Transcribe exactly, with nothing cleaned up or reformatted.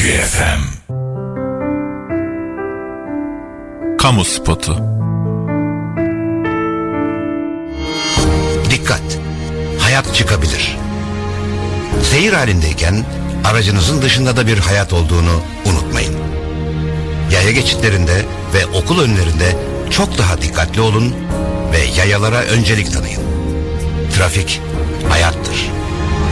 Etri F M. Kamu spotu. Dikkat! Hayat çıkabilir. Seyir halindeyken aracınızın dışında da bir hayat olduğunu unutmayın. Yaya geçitlerinde ve okul önlerinde çok daha dikkatli olun ve yayalara öncelik tanıyın. Trafik hayat